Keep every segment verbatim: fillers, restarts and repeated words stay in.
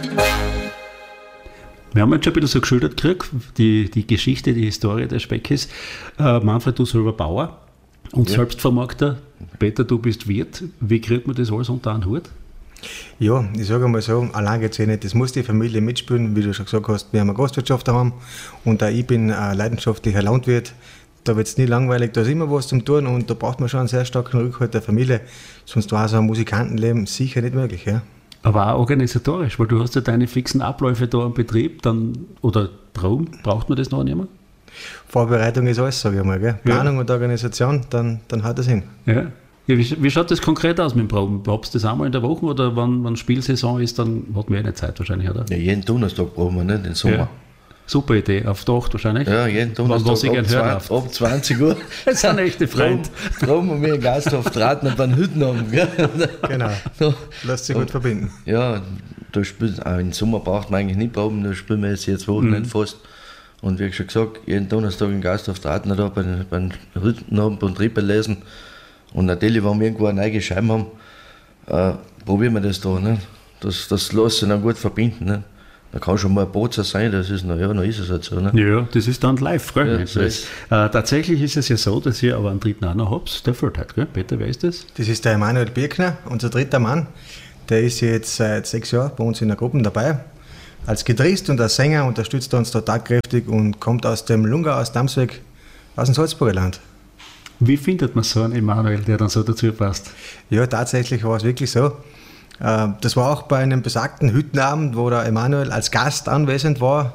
Wir haben jetzt schon ein bisschen so geschildert gekriegt, die, die Geschichte, die Historie des Speckes. Äh, Manfred, du selber Bauer und ja. Selbstvermarkter. Peter, du bist Wirt. Wie kriegt man das alles unter einen Hut? Ja, ich sage mal so, allein geht es ja nicht. Das muss die Familie mitspielen, wie du schon gesagt hast. Wir haben eine Gastwirtschaft daheim und auch ich bin ein leidenschaftlicher Landwirt. Da wird es nie langweilig, da ist immer was zum Tun und da braucht man schon einen sehr starken Rückhalt der Familie. Sonst war so ein Musikantenleben sicher nicht möglich. Ja. Aber auch organisatorisch, weil du hast ja deine fixen Abläufe da im Betrieb, dann, oder Proben, braucht man das noch nicht mehr? Vorbereitung ist alles, sage ich mal. Gell? Planung ja. und Organisation, dann, dann haut das hin. Ja. Ja, wie, wie schaut das konkret aus mit dem Proben? Habt ihr das einmal in der Woche oder wenn, wenn Spielsaison ist, dann hat man ja nicht Zeit wahrscheinlich, oder? Ja, jeden Donnerstag proben wir, nicht? Den Sommer. Ja. Super Idee, auf der acht wahrscheinlich. Ja, jeden Donnerstag was ich ab, zwanzig, ab zwanzig Uhr. Das ist ein echter Freund. Darum haben wir einen Gasthof Raten und einen Hütten haben. Genau, so. Lässt sich gut und, verbinden. Ja, da spielt, auch im Sommer braucht man eigentlich nicht proben, da spielen wir jetzt jetzt Wochenende mhm. fast. Und wie schon gesagt, jeden Donnerstag im Gasthof Raten da beim, beim Hüttenabend und Trippel lesen. Und natürlich, wenn wir irgendwo eine neue Scheibe haben, äh, probieren wir das da. Ne? Das, das lässt sich dann gut verbinden. Ne? Da kann schon mal ein Bozer sein, das ist, na ja, dann ist es halt so. Ne? Ja, das ist dann live, gell? Ja, so ist. Äh, tatsächlich ist es ja so, dass ihr aber einen dritten auch noch habt, der fehlt halt, gell? Peter, wer ist das? Das ist der Emanuel Birkner, unser dritter Mann. Der ist jetzt seit sechs Jahren bei uns in der Gruppe dabei. Als Gitarrist und als Sänger unterstützt er uns da tatkräftig und kommt aus dem Lungau, aus Damsweg, aus dem Salzburger Land. Wie findet man so einen Emanuel, der dann so dazu passt? Ja, tatsächlich war es wirklich so. Das war auch bei einem besagten Hüttenabend, wo der Emanuel als Gast anwesend war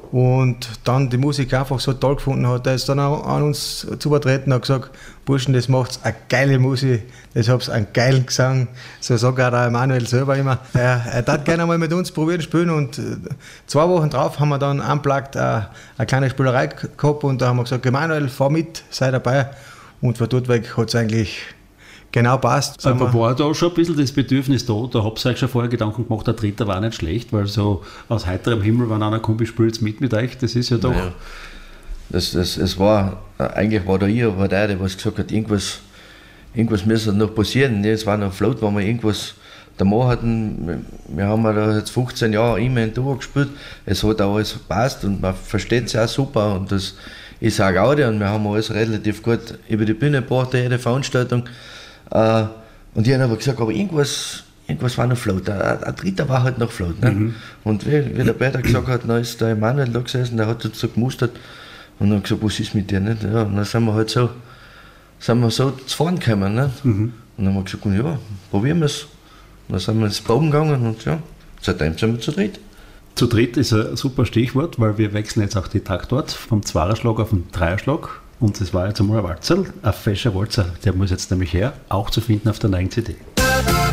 und dann die Musik einfach so toll gefunden hat. Er ist dann auch an uns zugetreten und hat gesagt, Burschen, das macht eine geile Musik, das habt einen geilen Gesang. So sagt auch der Emanuel selber immer. Er, er darf gerne mal mit uns probieren spielen und zwei Wochen drauf haben wir dann unplugged eine, eine kleine Spielerei gehabt und da haben wir gesagt, Emanuel, fahr mit, sei dabei. Und von dort weg hat es eigentlich genau passt. Aber war da schon ein bisschen das Bedürfnis da? Da habt ihr euch schon vorher Gedanken gemacht, der Dritter war nicht schlecht, weil so aus heiterem Himmel, wenn einer kommt, spielt mit mit euch, das ist ja doch... Naja, das, das, es war, eigentlich war da ich, aber der, der was gesagt hat, irgendwas, irgendwas müsste noch passieren. Es war noch flott, wenn wir irgendwas da machen hatten. Wir haben da jetzt fünfzehn Jahre immer in Tour gespielt, es hat auch alles gepasst und man versteht es auch super und das ist auch Gaudi und wir haben alles relativ gut über die Bühne gebracht, jede Veranstaltung. Uh, und die haben aber gesagt, aber irgendwas, irgendwas war noch flott. Ein, ein Dritter war halt noch flott. Ne? Mhm. Und wie, wie der Peter gesagt hat, dann ist der Emanuel da gesessen, der hat uns so gemustert und dann gesagt, was ist mit dir? Nicht? Ja, und dann sind wir halt so, sind wir so zu fahren gekommen. Nicht? Mhm. Und dann haben wir gesagt, ja, probieren wir es. Und dann sind wir ins Proben gegangen und ja, seitdem sind wir zu dritt. Zu dritt ist ein super Stichwort, weil wir wechseln jetzt auch die Taktort vom Zweierschlag auf den Dreierschlag. Und das war jetzt einmal ein Walzerl, ein fescher Walzer, der muss jetzt nämlich her, auch zu finden auf der neuen C D.